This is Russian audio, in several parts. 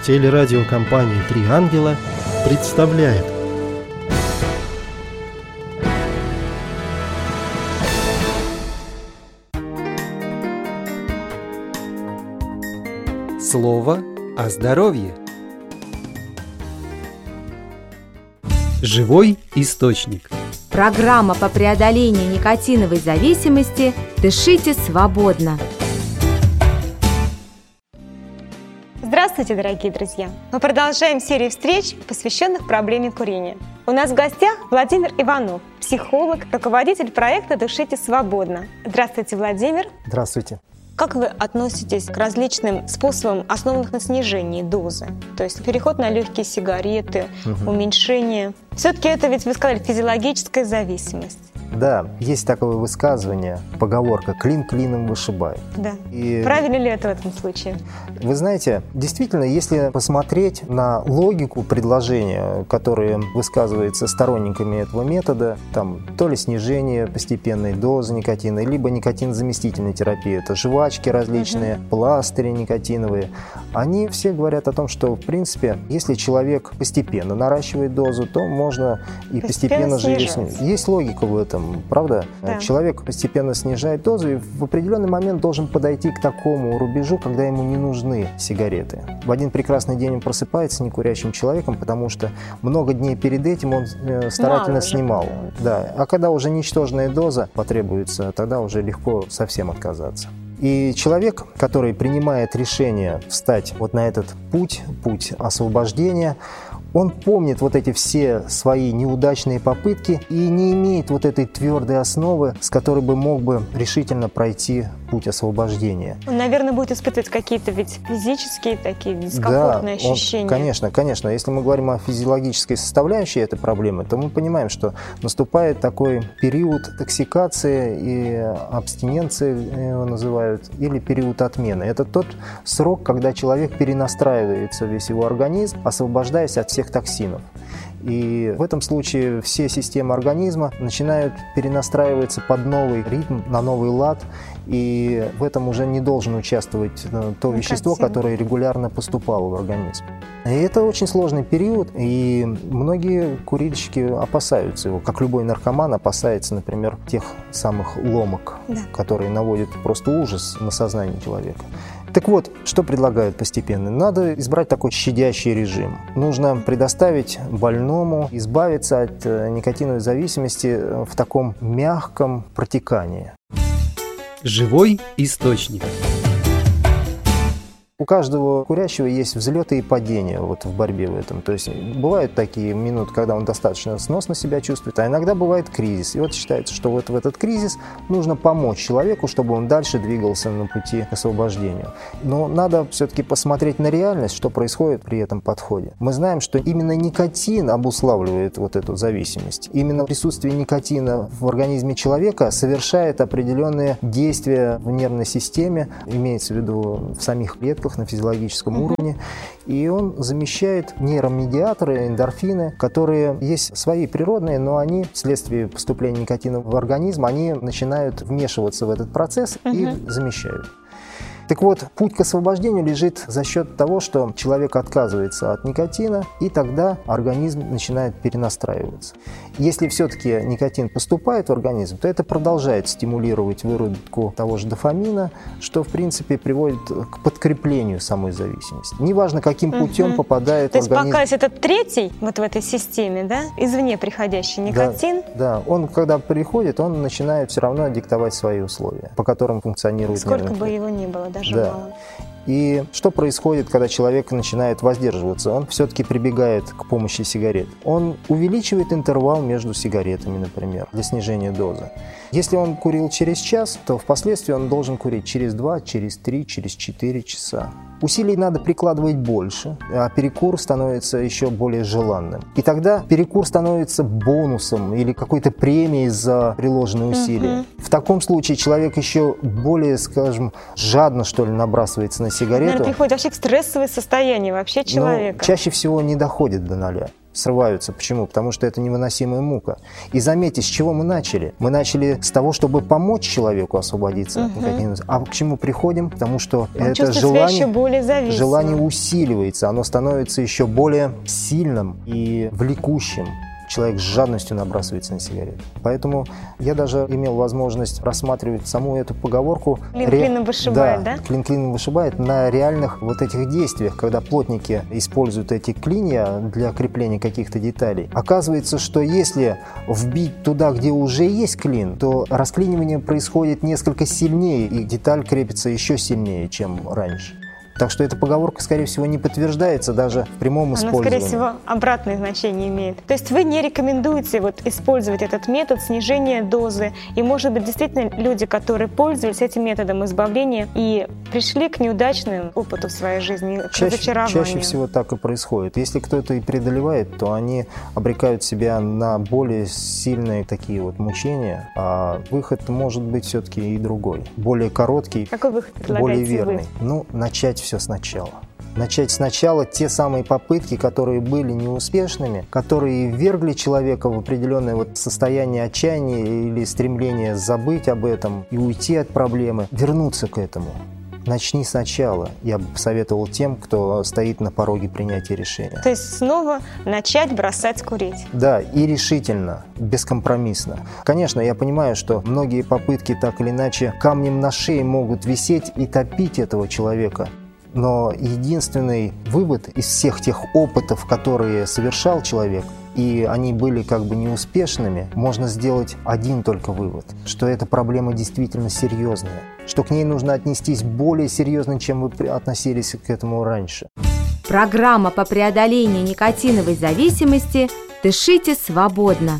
Телерадиокомпания «Три ангела» представляет Слово о здоровье. Живой источник. Программа по преодолению никотиновой зависимости «Дышите свободно». Здравствуйте, дорогие друзья! Мы продолжаем серию встреч, посвященных проблеме курения. У нас в гостях Владимир Иванов, психолог, руководитель проекта «Дышите свободно». Здравствуйте, Владимир! Здравствуйте! Как вы относитесь к различным способам, основанных на снижении дозы? То есть переход на легкие сигареты, уменьшение. Все-таки это ведь, вы сказали, физиологическая зависимость. Да, есть такое высказывание, поговорка «клин клином вышибает». Да. Правильно ли это в этом случае? Вы знаете, действительно, если посмотреть на логику предложения, которые высказываются сторонниками этого метода, там то ли снижение постепенной дозы никотина, либо никотинозаместительной терапии, это жвачки различные, пластыри никотиновые, они все говорят о том, что, в принципе, если человек постепенно наращивает дозу, то можно и постепенно же ее снижать. Есть логика в этом. Правда? Да. Человек постепенно снижает дозу и в определенный момент должен подойти к такому рубежу, когда ему не нужны сигареты. В один прекрасный день он просыпается некурящим человеком, потому что много дней перед этим он старательно снимал. Да. А когда уже ничтожная доза потребуется, тогда уже легко совсем отказаться. И человек, который принимает решение встать вот на этот путь освобождения, он помнит вот эти все свои неудачные попытки и не имеет вот этой твердой основы, с которой бы мог бы решительно пройти путь освобождения. Он, наверное, будет испытывать какие-то ведь физические такие дискомфортные ощущения. Конечно. Если мы говорим о физиологической составляющей этой проблемы, то мы понимаем, что наступает такой период токсикации и абстиненции, его называют, или период отмены. Это тот срок, когда человек перенастраивается, весь его организм, освобождаясь от всех токсинов. И в этом случае все системы организма начинают перенастраиваться под новый ритм, на новый лад, и в этом уже не должен участвовать то вещество, которое регулярно поступало в организм. И это очень сложный период, и многие курильщики опасаются его, как любой наркоман опасается, например, тех самых ломок, которые наводят просто ужас на сознание человека. Так вот, что предлагают постепенно? Надо избрать такой щадящий режим. Нужно предоставить больному избавиться от никотиновой зависимости в таком мягком протекании. Живой источник. У каждого курящего есть взлеты и падения вот в борьбе в этом. То есть бывают такие минуты, когда он достаточно сносно себя чувствует, а иногда бывает кризис. И вот считается, что вот в этот кризис нужно помочь человеку, чтобы он дальше двигался на пути к освобождению. Но надо все-таки посмотреть на реальность, что происходит при этом подходе. Мы знаем, что именно никотин обуславливает вот эту зависимость. Именно присутствие никотина в организме человека совершает определенные действия в нервной системе, имеется в виду в самих клетках, на физиологическом уровне, и он замещает нейромедиаторы, эндорфины, которые есть свои природные, но они вследствие поступления никотина в организм, они начинают вмешиваться в этот процесс и замещают. Так вот, путь к освобождению лежит за счет того, что человек отказывается от никотина, и тогда организм начинает перенастраиваться. Если все-таки никотин поступает в организм, то это продолжает стимулировать выработку того же дофамина, что, в принципе, приводит к подкреплению самой зависимости. Неважно, каким путем попадает в организм. То есть пока это третий вот в этой системе, да, извне приходящий никотин? Да, он, когда приходит, он начинает все равно диктовать свои условия, по которым функционирует нервный клетка. Сколько бы его ни было, даже мало. И что происходит, когда человек начинает воздерживаться? Он все-таки прибегает к помощи сигарет. Он увеличивает интервал между сигаретами, например, для снижения дозы. Если он курил через час, то впоследствии он должен курить через 2, через 3, через 4 часа. Усилий надо прикладывать больше, а перекур становится еще более желанным. И тогда перекур становится бонусом или какой-то премией за приложенные усилия. В таком случае человек еще более, скажем, жадно, что ли, набрасывается на сигарету. Наверное, приходит вообще к стрессовое состояние вообще человека. Но чаще всего не доходит до 0. срываются. Почему? Потому что это невыносимая мука. И заметьте, с чего мы начали? Мы начали с того, чтобы помочь человеку освободиться от никотина. А к чему приходим? Потому что это желание усиливается, оно становится еще более сильным и влекущим. Человек с жадностью набрасывается на сигарету. Поэтому я даже имел возможность рассматривать саму эту поговорку. Клин клином вышибает, да? Клин клином вышибает на реальных вот этих действиях, когда плотники используют эти клинья для крепления каких-то деталей. Оказывается, что если вбить туда, где уже есть клин, то расклинивание происходит несколько сильнее, и деталь крепится еще сильнее, чем раньше. Так что эта поговорка, скорее всего, не подтверждается даже в прямом использовании. Она, скорее всего, обратное значение имеет. То есть вы не рекомендуете использовать этот метод снижения дозы. И, может быть, действительно люди, которые пользовались этим методом избавления и пришли к неудачному опыту в своей жизни, к разочарованию. Чаще всего так и происходит. Если кто-то и преодолевает, то они обрекают себя на более сильные такие мучения, а выход может быть все-таки и другой. Более короткий, какой выход более верный. Вы? Начать все сначала. Начать сначала те самые попытки, которые были неуспешными, которые ввергли человека в определенное состояние отчаяния или стремление забыть об этом и уйти от проблемы, вернуться к этому. Начни сначала, я бы посоветовал тем, кто стоит на пороге принятия решения. То есть снова начать бросать курить. Да, и решительно, бескомпромиссно. Конечно, я понимаю, что многие попытки так или иначе камнем на шее могут висеть и топить этого человека. Но единственный вывод из всех тех опытов, которые совершал человек, и они были неуспешными, можно сделать один только вывод, что эта проблема действительно серьезная, что к ней нужно отнестись более серьезно, чем вы относились к этому раньше. Программа по преодолению никотиновой зависимости «Дышите свободно».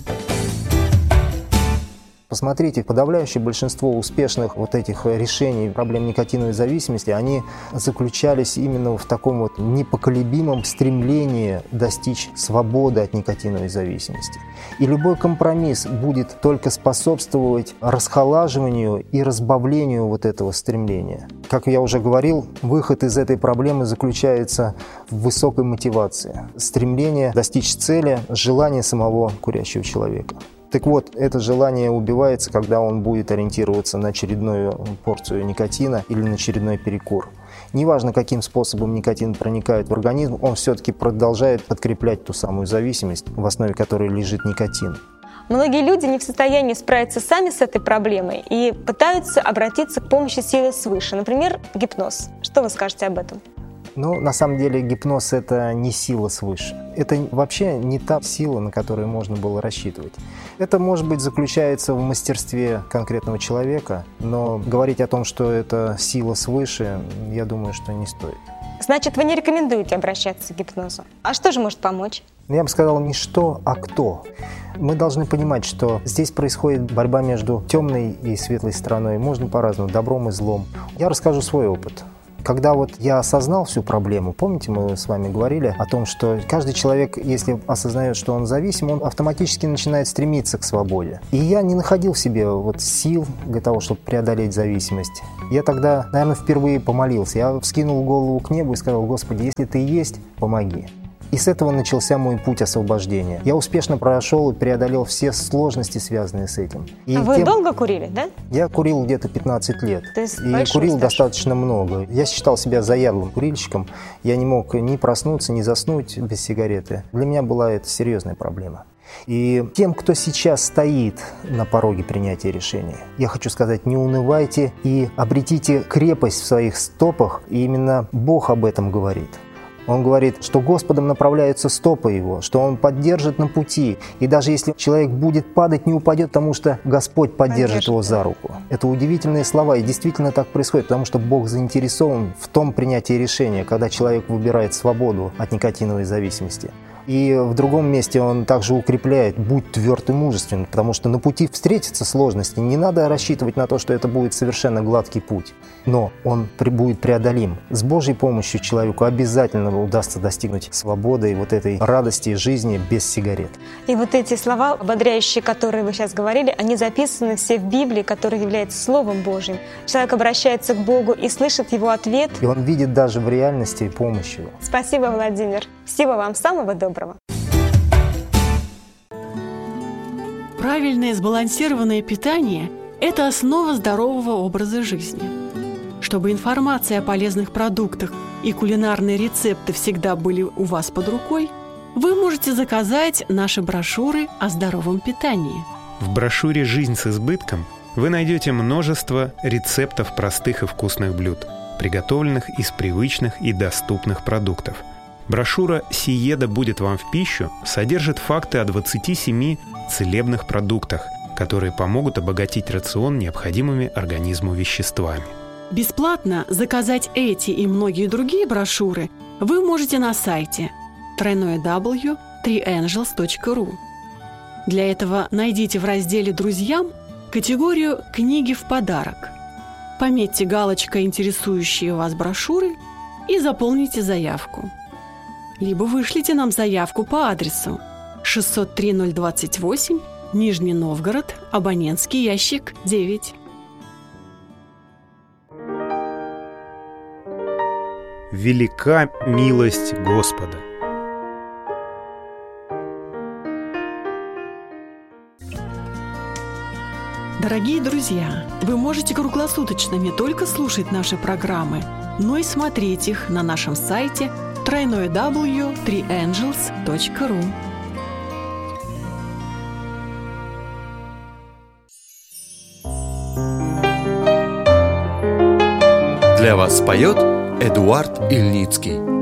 Посмотрите, подавляющее большинство успешных этих решений проблем никотиновой зависимости, они заключались именно в таком непоколебимом стремлении достичь свободы от никотиновой зависимости. И любой компромисс будет только способствовать расхолаживанию и разбавлению этого стремления. Как я уже говорил, выход из этой проблемы заключается в высокой мотивации, стремление достичь цели, желание самого курящего человека. Так вот, это желание убивается, когда он будет ориентироваться на очередную порцию никотина или на очередной перекур. Неважно, каким способом никотин проникает в организм, он все-таки продолжает подкреплять ту самую зависимость, в основе которой лежит никотин. Многие люди не в состоянии справиться сами с этой проблемой и пытаются обратиться к помощи силы свыше, например, гипноз. Что вы скажете об этом? На самом деле гипноз – это не сила свыше. Это вообще не та сила, на которую можно было рассчитывать. Это, может быть, заключается в мастерстве конкретного человека, но говорить о том, что это сила свыше, я думаю, что не стоит. Значит, вы не рекомендуете обращаться к гипнозу. А что же может помочь? Я бы сказал, не что, а кто. Мы должны понимать, что здесь происходит борьба между темной и светлой стороной. Можно по-разному, добром и злом. Я расскажу свой опыт. Когда я осознал всю проблему, помните, мы с вами говорили о том, что каждый человек, если осознает, что он зависим, он автоматически начинает стремиться к свободе. И я не находил в себе сил для того, чтобы преодолеть зависимость. Я тогда, наверное, впервые помолился. Я вскинул голову к небу и сказал: «Господи, если Ты есть, помоги». И с этого начался мой путь освобождения. Я успешно прошел и преодолел все сложности, связанные с этим. А вы долго курили, да? Я курил где-то 15 лет. То есть и курил стаж. Достаточно много. Я считал себя заядлым курильщиком. Я не мог ни проснуться, ни заснуть без сигареты. Для меня была это серьезная проблема. И тем, кто сейчас стоит на пороге принятия решения, я хочу сказать: не унывайте и обретите крепость в своих стопах. И именно Бог об этом говорит. Он говорит, что Господом направляются стопы его, что Он поддержит на пути. И даже если человек будет падать, не упадет, потому что Господь поддержит его за руку. Это удивительные слова, и действительно так происходит, потому что Бог заинтересован в том принятии решения, когда человек выбирает свободу от никотиновой зависимости. И в другом месте он также укрепляет: будь тверд и мужествен, потому что на пути встретятся сложности. Не надо рассчитывать на то, что это будет совершенно гладкий путь, но он будет преодолим. С Божьей помощью человеку обязательно удастся достигнуть свободы и этой радости жизни без сигарет. И эти слова ободряющие, которые вы сейчас говорили, они записаны все в Библии, которая является Словом Божьим. Человек обращается к Богу и слышит Его ответ. И он видит даже в реальности помощь Его. Спасибо, Владимир. Всего вам самого доброго. Правильное сбалансированное питание – это основа здорового образа жизни. Чтобы информация о полезных продуктах и кулинарные рецепты всегда были у вас под рукой, вы можете заказать наши брошюры о здоровом питании. В брошюре «Жизнь с избытком» вы найдете множество рецептов простых и вкусных блюд, приготовленных из привычных и доступных продуктов. Брошюра «Сиеда будет вам в пищу» содержит факты о 27 целебных продуктах, которые помогут обогатить рацион необходимыми организму веществами. Бесплатно заказать эти и многие другие брошюры вы можете на сайте www.3angels.ru. Для этого найдите в разделе «Друзьям» категорию «Книги в подарок». Пометьте галочкой интересующие вас брошюры и заполните заявку. Либо вышлите нам заявку по адресу 603-028, Нижний Новгород, абонентский ящик 9. Велика милость Господа. Дорогие друзья, вы можете круглосуточно не только слушать наши программы, но и смотреть их на нашем сайте www.3angels.ru. Для вас поет Эдуард Ильницкий.